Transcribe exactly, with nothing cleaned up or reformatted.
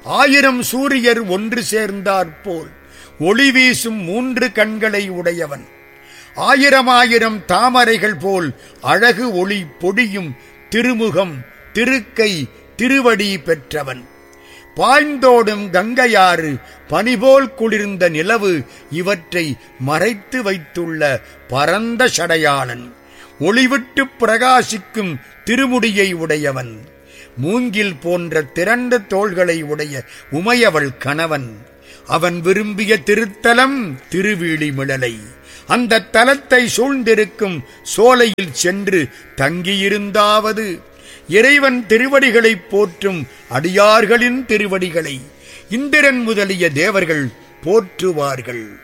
ஆயிரம் சூரியர் ஒன்று சேர்ந்தாற்போல் ஒளி வீசும் மூன்று கண்களை உடையவன். ஆயிரம் ஆயிரம் தாமரைகள் போல் அழகு ஒளி பொடியும் திருமுகம் திருக்கை திருவடி பெற்றவன். பாய்ந்தோடும் கங்கையாறு பனிபோல் குளிர்ந்த நிலவு இவற்றை மறைத்து வைத்துள்ள பரந்த சடையாளன். ஒளிவிட்டு பிரகாசிக்கும் திருமுடியை உடையவன். மூங்கில் போன்ற திரண்ட தோள்களை உடைய உமையவள் கணவன். அவன் விரும்பிய திருத்தலம் திருவீழிமிழலை. அந்த தலத்தை சூழ்ந்திருக்கும் சோலையில் சென்று தங்கியிருந்தாவது இறைவன் திருவடிகளை போற்றும் அடியார்களின் திருவடிகளை இந்திரன் முதலிய தேவர்கள் போற்றுவார்கள்.